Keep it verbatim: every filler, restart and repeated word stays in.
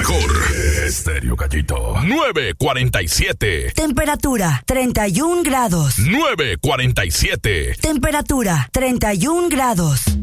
mejor. Estéreo Gallito. nueve cuarenta y siete. Temperatura treinta y un grados. nueve cuarenta y siete. Temperatura treinta y un grados.